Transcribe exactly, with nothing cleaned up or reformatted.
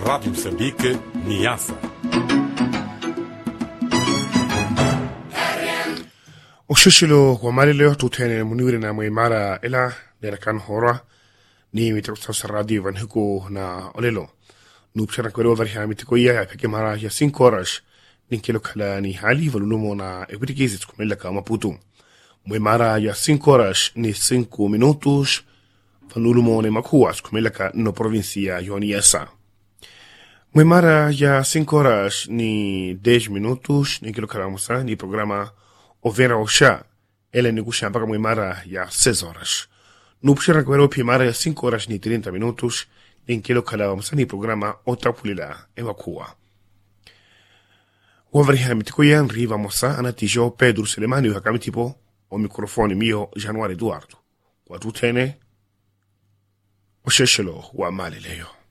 Rádio Moçambique, Niassa. Ushishilo wa mali leo tutene muniwiri na muimara ila nerakan hora ni mitakutasa radio van huko na olelo. Nupshana kwero varha mitikoya ya peke mara ya cinco horas ninkilo kala ni hali valulumo na epitikizit kumela ka Maputo. Muimara ya cinco horas ni cinco minutos vanulumo ne makuas kumela ka no provincia Niassa. Muimara ya cinco horas ni dez minutos ninkilo kala musa ni programa Overa Oxa, ele negociar para muimara ya seis horas. No puxera kwero pimara ya cinco horas ni trinta minutos, em que locala vamos ni programa Outra Pulila, evacua. O avrihamiticoi riva moça anatijo Pedro Selemani o hakamitipo o microfone mio Januário Eduardo. Quatro tene o xexelo o amale leio.